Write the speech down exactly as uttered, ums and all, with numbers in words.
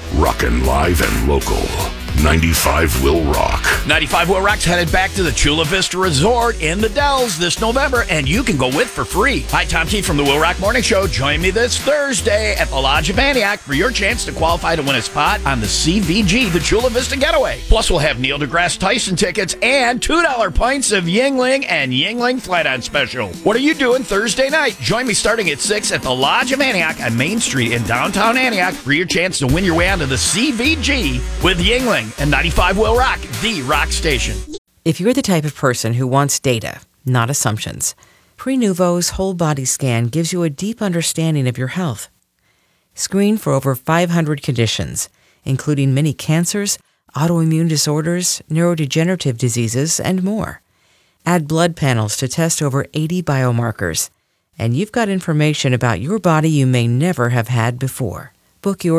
Rockin' live and local. ninety-five Will Rock. ninety-five Will Rock's headed back to the Chula Vista Resort in the Dells this November, and you can go with for free. Hi, Tom T from the Will Rock Morning Show. Join me this Thursday at the Lodge of Antioch for your chance to qualify to win a spot on the C V G, the Chula Vista Getaway. Plus, we'll have Neil deGrasse Tyson tickets and two dollar pints of Yingling and Yingling Flat on special. What are you doing Thursday night? Join me starting at six at the Lodge of Antioch on Main Street in downtown Antioch for your chance to win your way onto the C V G with Yingling and ninety-five Will Rock, the rock station. If you're the type of person who wants data, not assumptions, Prenuvo's whole body scan gives you a deep understanding of your health. Screen for over five hundred conditions, including many cancers, autoimmune disorders, neurodegenerative diseases, and more. Add blood panels to test over eighty biomarkers, and you've got information about your body you may never have had before. Book your